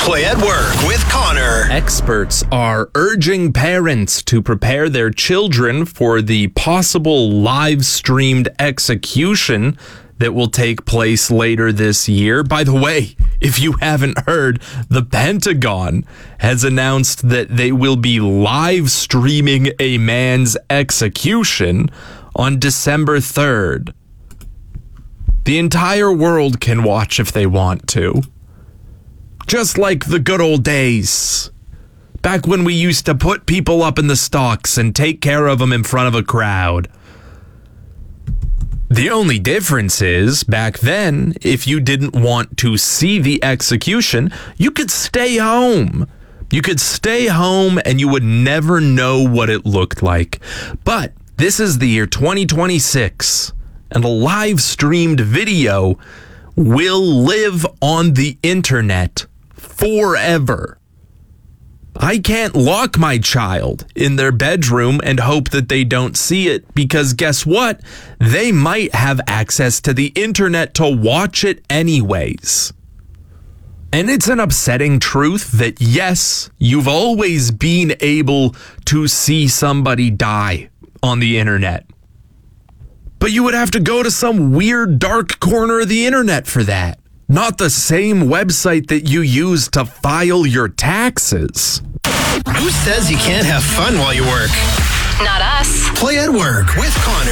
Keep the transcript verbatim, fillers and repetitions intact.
Play at Work with Connor. Experts are urging parents to prepare their children for the possible live-streamed execution that will take place later this year. By the way, if you haven't heard, the Pentagon has announced that they will be live streaming a man's execution on December third. The entire world can watch if they want to. Just like the good old days. Back when we used to put people up in the stocks and take care of them in front of a crowd. The only difference is, back then, if you didn't want to see the execution, you could stay home. You could stay home and you would never know what it looked like. But this is the year twenty twenty-six, and a live streamed video will live on the internet forever. I can't lock my child in their bedroom and hope that they don't see it, because guess what? They might have access to the internet to watch it anyways. And it's an upsetting truth that, yes, you've always been able to see somebody die on the internet. But you would have to go to some weird dark corner of the internet for that. Not the same website that you use to file your taxes. Who says you can't have fun while you work? Not us. Play at Work with Connor.